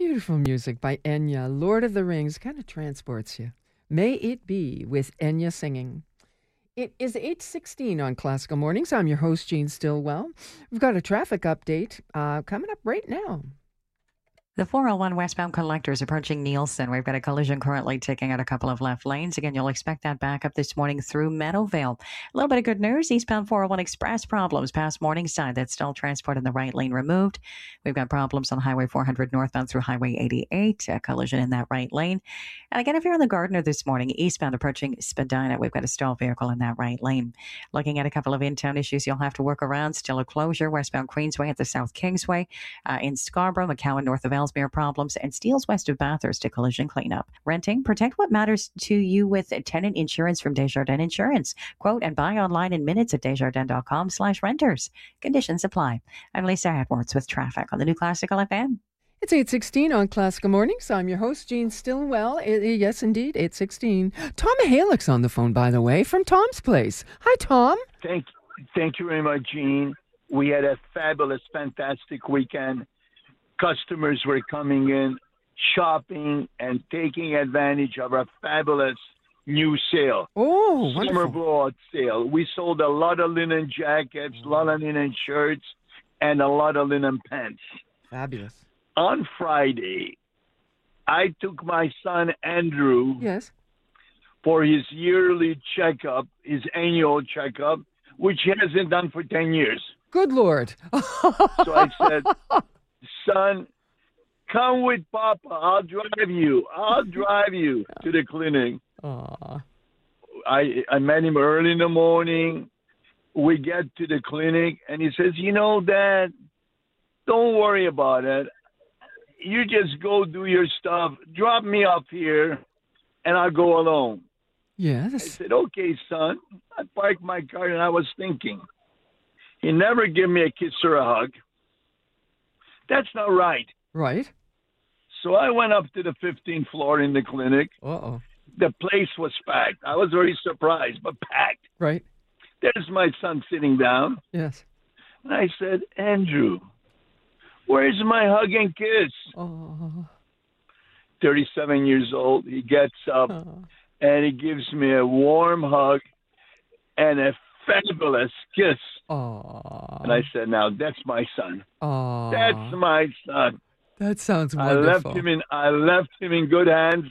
Beautiful music by Enya. Lord of the Rings kind of transports you. May It Be with Enya singing. It is 8:16 on Classical Mornings. I'm your host, Jean Stillwell. We've got a traffic update coming up right now. The 401 westbound collectors approaching Nielsen. We've got a collision currently taking out a couple of left lanes. Again, you'll expect that backup this morning through Meadowvale. A little bit of good news. Eastbound 401 Express problems past Morningside. That's still transport in the right lane removed. We've got problems on Highway 400 northbound through Highway 88. A collision in that right lane. And again, if you're on the Gardner this morning, eastbound approaching Spadina, we've got a stalled vehicle in that right lane. Looking at a couple of in-town issues you'll have to work around. Still a closure westbound Queensway at the South Kingsway. In Scarborough, McCowan north of Ellesmere problems, and Steeles west of Bathurst to collision cleanup. Renting, protect what matters to you with tenant insurance from Desjardins Insurance. Quote and buy online in minutes at desjardins.com/renters. Conditions apply. I'm Lisa Edwards with traffic on the New Classical FM. It's 8:16 on Classical Mornings. I'm your host, Jean Stillwell. Yes, indeed, 8:16. Tom Halleck's on the phone, by the way, from Tom's Place. Hi, Tom. Thank you very much, Jean. We had a fabulous, fantastic weekend. Customers were coming in, shopping, and taking advantage of our fabulous new sale. Oh, wonderful. Summer blowout sale. We sold a lot of linen jackets, a lot of linen shirts, and a lot of linen pants. Fabulous. On Friday, I took my son, Andrew, Yes. for his yearly checkup, his annual checkup, which he hasn't done for 10 years. Good Lord. So I said, son, come with Papa. I'll drive you to the clinic. Aw. I met him early in the morning. We get to the clinic, and he says, Dad, don't worry about it. You just go do your stuff. Drop me off here, and I'll go alone. I Yes. said, okay, son. I parked my car, and I was thinking, he never gave me a kiss or a hug. That's not right. Right. So I went up to the 15th floor in the clinic. Uh-oh. The place was packed. I was very surprised, but packed. Right. There's my son sitting down. Yes. And I said, Andrew, where's my hug and kiss? Oh. 37 years old. He gets up and he gives me a warm hug and a fabulous kiss. Oh. And I said, now that's my son. Oh. That's my son. That sounds I wonderful. left him in good hands.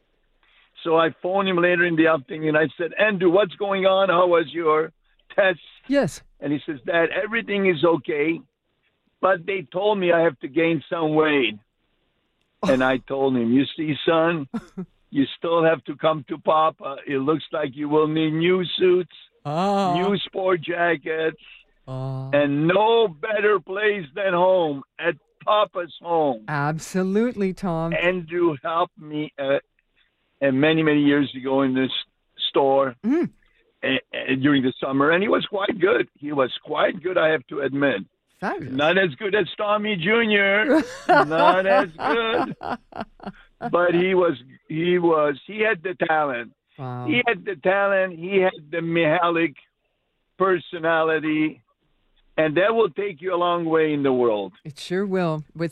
So I phoned him later in the afternoon. I said, Andrew, what's going on? How was your test? Yes. And he says, Dad, everything is okay, but they told me I have to gain some weight. And I told him, you see, son, you still have to come to Papa. It looks like you will need new suits, new sport jackets, and no better place than home, at Papa's home. Absolutely, Tom. Andrew helped me many, many years ago in this store during the summer, and he was quite good. I have to admit. Fabulous. Not as good as Tommy Jr. Not as good. But he had the talent. Wow. He had the talent. He had the Mihalik personality. And that will take you a long way in the world. It sure will. With